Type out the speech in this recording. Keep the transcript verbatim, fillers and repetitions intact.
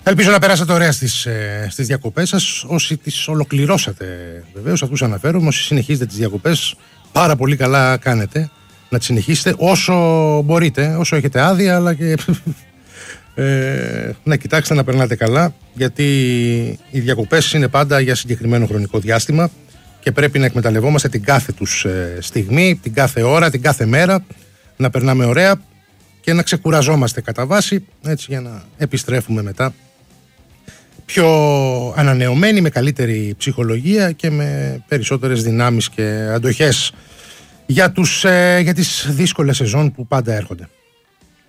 Ελπίζω να περάσατε ωραία στις, ε, στις διακοπές σας. Όσοι τις ολοκληρώσατε, βεβαίως, αυτούς αναφέρομαι. Όσοι συνεχίζετε τις διακοπές, πάρα πολύ καλά κάνετε. Να τις συνεχίσετε όσο μπορείτε, όσο έχετε άδεια, αλλά και ε, να κοιτάξετε να περνάτε καλά, γιατί οι διακοπές είναι πάντα για συγκεκριμένο χρονικό διάστημα και πρέπει να εκμεταλλευόμαστε την κάθε τους ε, στιγμή, την κάθε ώρα, την κάθε μέρα, να περνάμε ωραία και να ξεκουραζόμαστε κατά βάση, έτσι, για να επιστρέφουμε μετά πιο ανανεωμένοι, με καλύτερη ψυχολογία και με περισσότερες δυνάμεις και αντοχές για, τους, ε, για τις δύσκολες σεζόν που πάντα έρχονται.